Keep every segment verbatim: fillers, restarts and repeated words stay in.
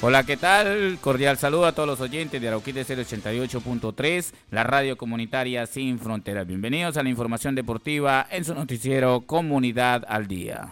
Hola, ¿qué tal? Cordial saludo a todos los oyentes de Arauquita cero ochenta y ocho punto tres, la radio comunitaria sin fronteras. Bienvenidos a la información deportiva en su noticiero Comunidad al Día.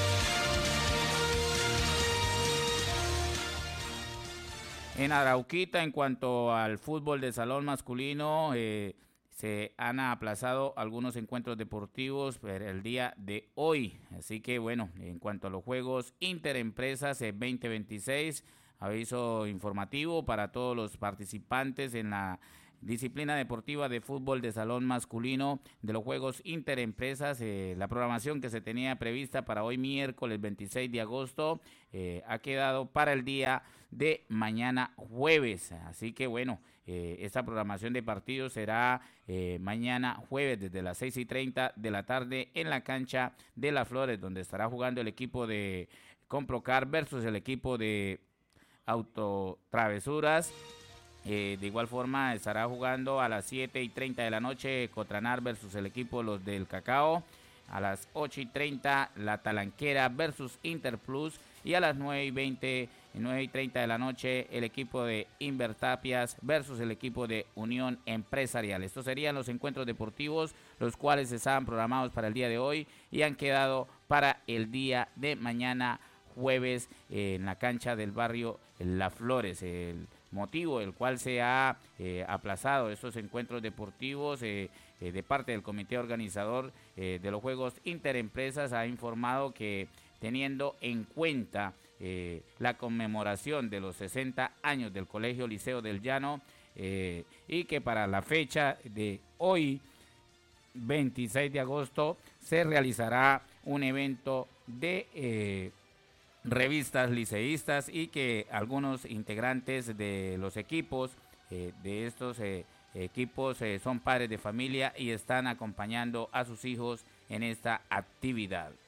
En Arauquita, en cuanto al fútbol de salón masculino, eh, se han aplazado algunos encuentros deportivos para el día de hoy. Así que bueno, en cuanto a los juegos interempresas eh, veinte veintiséis, aviso informativo para todos los participantes en la disciplina deportiva de fútbol de salón masculino de los Juegos Interempresas. Eh, la programación que se tenía prevista para hoy miércoles veintiséis de agosto eh, ha quedado para el día de mañana jueves. Así que bueno, eh, esta programación de partidos será eh, mañana jueves desde las seis y treinta de la tarde en la cancha de Las Flores, donde estará jugando el equipo de Comprocar versus el equipo de Autotravesuras. Eh, de igual forma estará jugando a las siete y treinta de la noche Cotranar versus el equipo los del Cacao. A las ocho y treinta La Talanquera versus Interplus. Y a las nueve y veinte y nueve y treinta de la noche el equipo de Invertapias versus el equipo de Unión Empresarial. Estos serían los encuentros deportivos, los cuales estaban programados para el día de hoy y han quedado para el día de mañana jueves eh, en la cancha del barrio Las Flores. El motivo el cual se ha eh, aplazado estos encuentros deportivos eh, eh, de parte del comité organizador eh, de los Juegos Interempresas ha informado que teniendo en cuenta eh, la conmemoración de los sesenta años del Colegio Liceo del Llano eh, y que para la fecha de hoy veintiséis de agosto se realizará un evento de eh, revistas liceístas y que algunos integrantes de los equipos eh, de estos eh, equipos eh, son padres de familia y están acompañando a sus hijos en esta actividad.